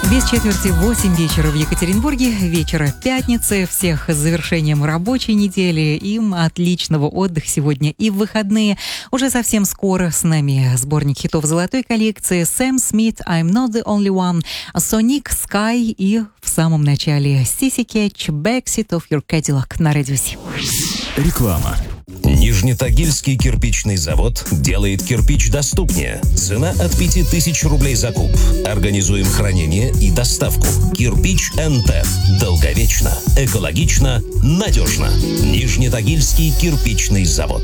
Без четверти 8 вечера в Екатеринбурге, вечера пятницы. Всех с завершением рабочей недели. Им отличного отдыха сегодня и в выходные. Уже совсем скоро с нами сборник хитов золотой коллекции Сэм Смит, I'm Not The Only One, Sonic, Sky и в самом начале Sissy Catch, Backseat of Your Cadillac на Радио Си. Реклама. Нижнетагильский кирпичный завод делает кирпич доступнее. Цена от 5000 рублей за куб. Организуем хранение и доставку. Кирпич НТ. Долговечно, экологично, надежно. Нижнетагильский кирпичный завод.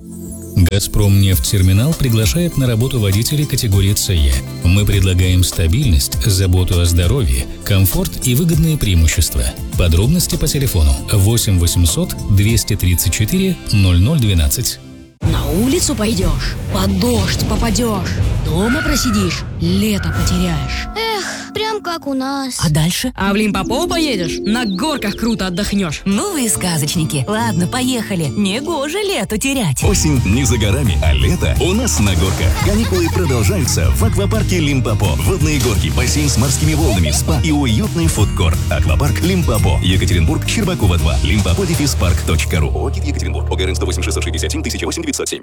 «Газпром нефть-терминал» приглашает на работу водителей категории ЦЕ. Мы предлагаем стабильность, заботу о здоровье, комфорт и выгодные преимущества. Подробности по телефону 8 800 234 0012. На улицу пойдешь, под дождь попадешь, дома просидишь, лето потеряешь. Эх, прям как у нас. А дальше? А в Лимпопо поедешь, на горках круто отдохнешь. Ну вы сказочники. Ладно, поехали. Негоже лето терять. Осень не за горами, а лето у нас на горках. Каникулы продолжаются в аквапарке Лимпопо. Водные горки, бассейн с морскими волнами, спа и уютный фудкорт. Аквапарк Лимпопо. Екатеринбург, Щербакова 2. limpopo-park.ru. ОГИ Екатеринбург. ОГРН 108 667 1008 907.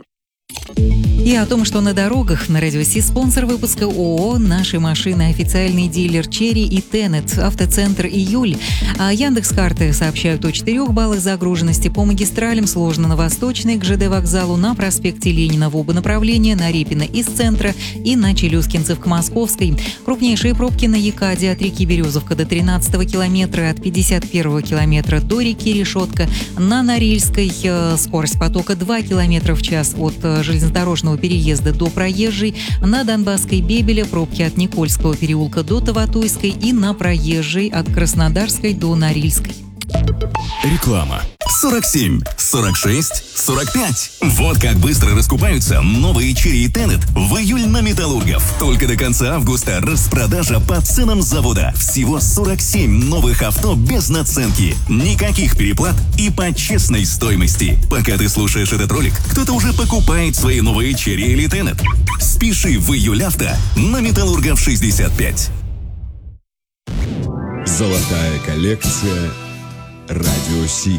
И о том, что на дорогах на Радио Си спонсор выпуска ООО «Наши машины», официальный дилер «Черри» и «Тенет», автоцентр «Июль». А Яндекс.Карты сообщают о 4 баллах загруженности по магистралям сложно на Восточной, к ЖД вокзалу, на проспекте Ленина в оба направления, на Репина из центра и на Челюскинцев к Московской. Крупнейшие пробки на Екаде от реки Березовка до 13 километра, от 51 километра до реки Решетка, на Норильской скорость потока 2 километра в час от железнодорожного переезда до Проезжей, на Донбасской Бебеля пробки от Никольского переулка до Таватуйской и на Проезжей от Краснодарской до Норильской. Реклама. 47, 46, 45. Вот как быстро раскупаются новые Черри и Тенет в июль на Металлургов. Только до конца августа распродажа по ценам завода. Всего 47 новых авто без наценки. Никаких переплат и по честной стоимости. Пока ты слушаешь этот ролик, кто-то уже покупает свои новые Черри или Тенет. Спеши в июль авто на Металлургов 65. Золотая коллекция Радио Си.